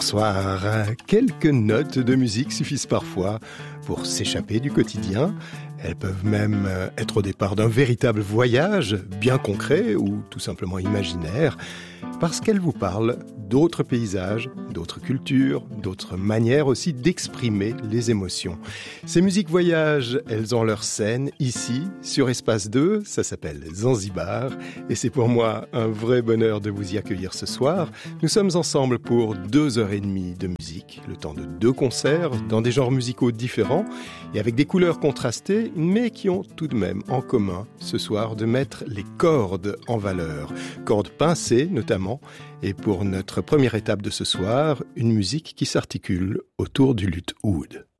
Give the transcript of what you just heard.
Bonsoir. Quelques notes de musique suffisent parfois pour s'échapper du quotidien. Elles peuvent même être au départ d'un véritable voyage, bien concret ou tout simplement imaginaire, parce qu'elles vous parlent d'autres paysages, d'autres cultures, d'autres manières aussi d'exprimer les émotions. Ces musiques voyages, elles ont leur scène ici, sur Espace 2, ça s'appelle Zanzibar, et c'est pour moi un vrai bonheur de vous y accueillir ce soir. Nous sommes ensemble pour 2h30 de musique, le temps de 2 concerts, dans des genres musicaux différents, et avec des couleurs contrastées, mais qui ont tout de même en commun ce soir de mettre les cordes en valeur, cordes pincées notamment, et pour notre première étape de ce soir, une musique qui s'articule autour du luth oud.